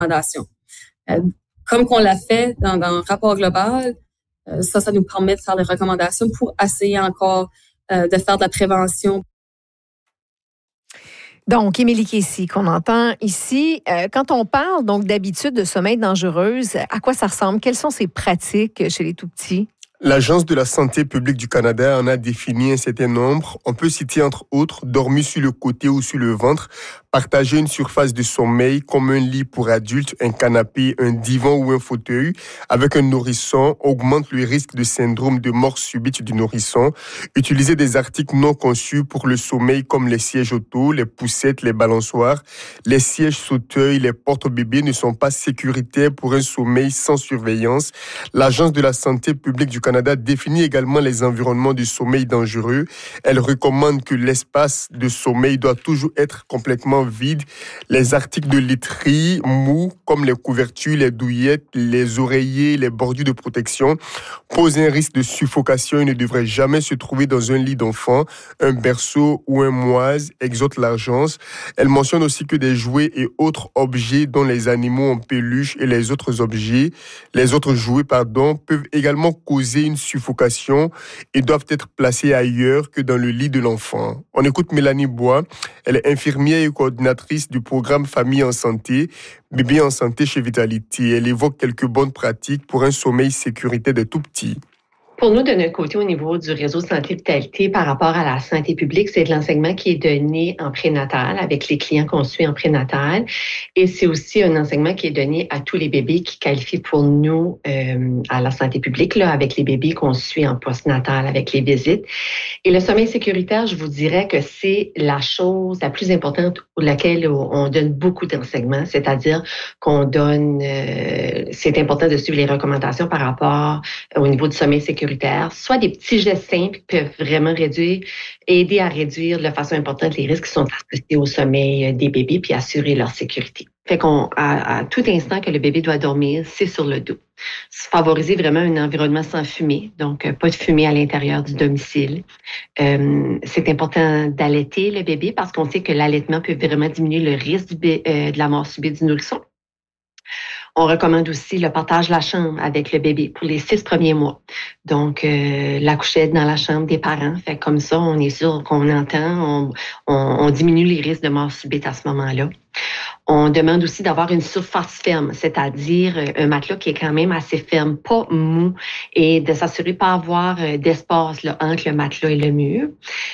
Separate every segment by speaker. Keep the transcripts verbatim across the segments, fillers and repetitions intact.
Speaker 1: recommandations. Euh, comme qu'on l'a fait dans, dans le rapport global, euh, ça, ça nous permet de faire des recommandations pour essayer encore euh, de faire de la prévention.
Speaker 2: Donc, Émilie Casey, qu'on entend ici, euh, quand on parle donc d'habitudes de sommeil dangereuses, à quoi ça ressemble? Quelles sont ces pratiques chez les tout-petits?
Speaker 3: L'Agence de la santé publique du Canada en a défini un certain nombre. On peut citer entre autres dormir sur le côté ou sur le ventre, partager une surface de sommeil comme un lit pour adultes, un canapé, un divan ou un fauteuil avec un nourrisson augmente le risque de syndrome de mort subite du nourrisson. Utiliser des articles non conçus pour le sommeil comme les sièges auto, les poussettes, les balançoires, les sièges fauteuils, les porte-bébés ne sont pas sécuritaires pour un sommeil sans surveillance. L'Agence de la santé publique du Canada Canada définit également les environnements du sommeil dangereux. Elle recommande que l'espace de sommeil doit toujours être complètement vide. Les articles de literie mous, comme les couvertures, les douillettes, les oreillers, les bordures de protection, posent un risque de suffocation et ne devraient jamais se trouver dans un lit d'enfant, un berceau ou un moise, exhorte l'agence. Elle mentionne aussi que des jouets et autres objets dont les animaux en peluche et les autres objets, les autres jouets, pardon, peuvent également causer une suffocation et doivent être placés ailleurs que dans le lit de l'enfant. On écoute Mélanie Bois, elle est infirmière et coordinatrice du programme Famille en santé, bébé en santé chez Vitality. Elle évoque quelques bonnes pratiques pour un sommeil sécuritaire des tout-petits.
Speaker 4: Pour nous, de notre côté, au niveau du réseau de santé vitalité, par rapport à la santé publique, c'est de l'enseignement qui est donné en prénatal avec les clients qu'on suit en prénatal. Et c'est aussi un enseignement qui est donné à tous les bébés qui qualifient pour nous euh, à la santé publique, là, avec les bébés qu'on suit en postnatal, avec les visites. Et le sommeil sécuritaire, je vous dirais que c'est la chose la plus importante pour laquelle on donne beaucoup d'enseignements, c'est-à-dire qu'on donne, euh, c'est important de suivre les recommandations par rapport au niveau du sommeil sécuritaire. Soit des petits gestes simples qui peuvent vraiment réduire, aider à réduire de façon importante les risques qui sont associés au sommeil des bébés puis assurer leur sécurité. Fait qu'on, à, à tout instant que le bébé doit dormir, c'est sur le dos. Favoriser vraiment un environnement sans fumée, donc pas de fumée à l'intérieur du domicile. Euh, c'est important d'allaiter le bébé parce qu'on sait que l'allaitement peut vraiment diminuer le risque du bé- euh, de la mort subite du nourrisson. On recommande aussi le partage de la chambre avec le bébé pour les six premiers mois. Donc, euh, la couchette dans la chambre des parents. Fait comme ça, on est sûr qu'on entend, on, on, on diminue les risques de mort subite à ce moment-là. On demande aussi d'avoir une surface ferme, c'est-à-dire un matelas qui est quand même assez ferme, pas mou, et de s'assurer de pas avoir d'espace là, entre le matelas et le mur.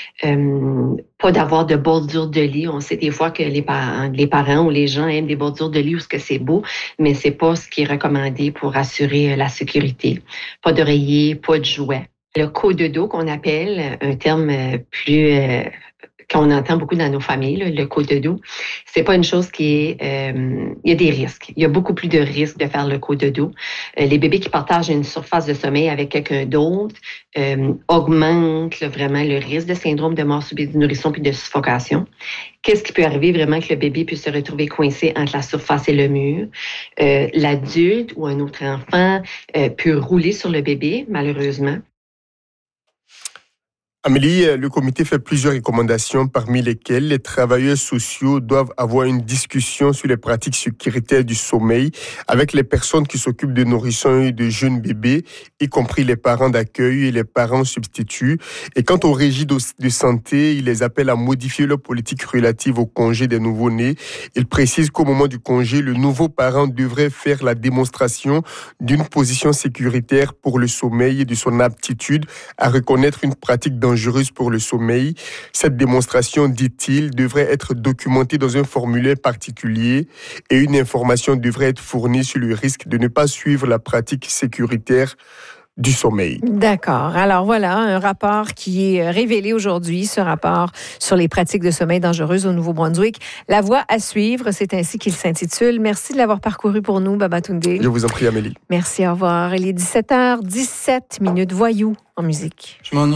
Speaker 4: Euh, pas d'avoir de bordure de lit. On sait des fois que les parents, les parents ou les gens aiment des bordures de lit où ce que c'est beau, mais c'est pas ce qui est recommandé pour assurer la sécurité. Pas d'oreiller, pas de jouets. Le cododo qu'on appelle, un terme plus euh, qu'on entend beaucoup dans nos familles, là, le cododo, c'est pas une chose qui est... Euh, il y a des risques. Il y a beaucoup plus de risques de faire le cododo. Euh, les bébés qui partagent une surface de sommeil avec quelqu'un d'autre euh, augmentent là, vraiment le risque de syndrome de mort subite du nourrisson puis de suffocation. Qu'est-ce qui peut arriver vraiment que le bébé puisse se retrouver coincé entre la surface et le mur? Euh, l'adulte ou un autre enfant euh, peut rouler sur le bébé, malheureusement.
Speaker 3: Amélie, le comité fait plusieurs recommandations, parmi lesquelles les travailleurs sociaux doivent avoir une discussion sur les pratiques sécuritaires du sommeil avec les personnes qui s'occupent de nourrissons et de jeunes bébés, y compris les parents d'accueil et les parents substituts. Et quant aux régies de santé, ils les appellent à modifier leur politique relative au congé des nouveau-nés. Ils précisent qu'au moment du congé, le nouveau parent devrait faire la démonstration d'une position sécuritaire pour le sommeil et de son aptitude à reconnaître une pratique dangereuse pour le sommeil. Cette démonstration, dit-il, devrait être documentée dans un formulaire particulier et une information devrait être fournie sur le risque de ne pas suivre la pratique sécuritaire du sommeil.
Speaker 2: D'accord. Alors voilà, un rapport qui est révélé aujourd'hui, ce rapport sur les pratiques de sommeil dangereuses au Nouveau-Brunswick. La voie à suivre, c'est ainsi qu'il s'intitule. Merci de l'avoir parcouru pour nous, Babatunde.
Speaker 3: Je vous en prie, Amélie.
Speaker 2: Merci, au revoir. Il est dix-sept heures dix-sept minutes, Voyou en musique. Je m'en